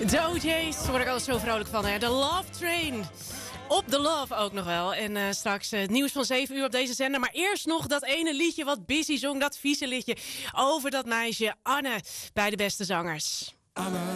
De OJ's, daar word ik altijd zo vrolijk van. Hè? De Love Train. Op de Love ook nog wel. En straks het nieuws van 7 uur op deze zender. Maar eerst nog dat ene liedje wat Busy zong. Dat vieze liedje over dat meisje Anne bij de Beste Zangers. Anne.